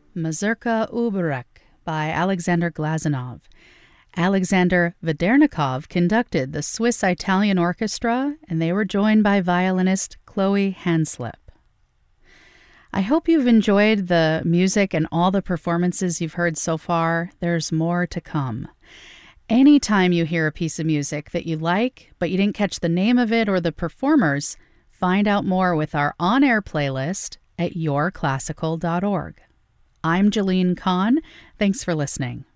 Mazurka Uberek by Alexander Glazunov. Alexander Vedernikov conducted the Swiss-Italian Orchestra, and they were joined by violinist Chloe Hanslip. I hope you've enjoyed the music and all the performances you've heard so far. There's more to come. Anytime you hear a piece of music that you like, but you didn't catch the name of it or the performers, find out more with our on-air playlist at yourclassical.org. I'm Jalene Kahn. Thanks for listening.